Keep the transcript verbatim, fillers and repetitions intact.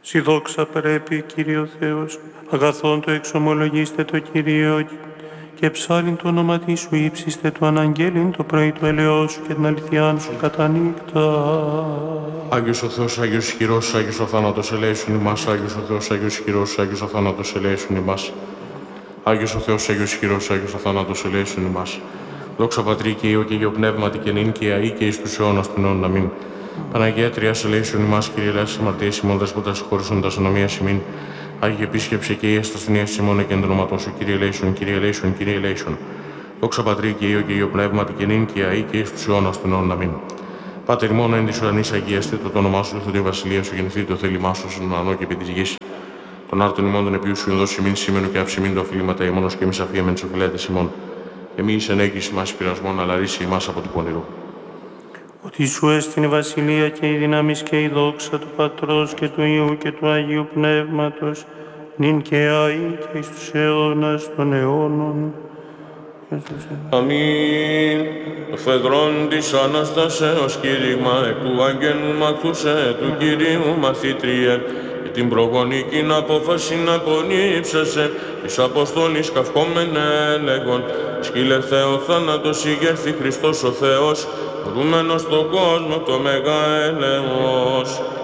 Συ δόξα πρέπει, Κύριε ο Θεός, αγαθόν το εξομολογήστε το Κύριε, και ψάλιν το όνομα Τη σου ύψιστε το αναγγέλιν το πρωί του ελαιός σου και την αληθιάν σου κατά νύχτα. Άγιος ο Θεός, Άγιος ισχυρός, Άγιος ο θάνατος ελέησον ημάς, Άγιος ο Θεός, Άγιος ισχυρός, Άγιος ο θάνατος ελέησον ημάς. Άγιος ο Θεός, Άγιος ισχυρός, Άγιος ο θάνατος ελέησον ημάς. Δόξα Πατρί και Υιό και Υιό Πνεύματι και νυν και αεί και εις τους αιώνας των αιώνων. Αμήν. Παναγία Τριάς ελέησον ημάς, Κύριε ελέησον αμαρτίες ημών, δέσποτα συγχώρησον τας ανομίας ημίν. Άγιε επίσκεψε και Ιες τας θνίας ημών και εν το όνομα σου, Κύριε ελέησον, Κύριε ελέησον, Κύριε ελέησον. Δόξα Πατρί και Υιό και Υιό Πνεύματι και νυν και αεί και εις τους αιώνας των αιώνων. Αμήν. Πάτερ ημών εν της ουρανής αγίαστε, το όνομα σου, το βασιλεία σου, γεννηθεί το θέλημά σου, στον ουρανό και επί της γης. Τον άρτον ημών των επιού σου ενδώσει ημίν σήμενο και αψιμήν το αφιλήματα ημώνος και εμείς αφίεμεν τους οφειλέτες ημών. Εμείς ενέγγιση μας πειρασμών, αλλά ρίση ημάς από του πονηρού. Ότι σου έστεινε η βασιλεία και η δύναμις και η δόξα του Πατρός και του Υιού και του Αγίου Πνεύματος, νυν και αεί και εις τους αιώνας των αιώνων. Αμήν. Το φεδρόν της Αναστάσεως κήρυγμα εκ του Αγγέλου μαθούσε του Κυρίου μαθήτριε, και την προγονική απόφαση να απονύψασε της Αποστόλης καυχόμενε έλεγον, σκύλε Θεό θάνατος ηγέρθη Χριστός ο Θεός, ρούμενος στον κόσμο το μεγά έλεος.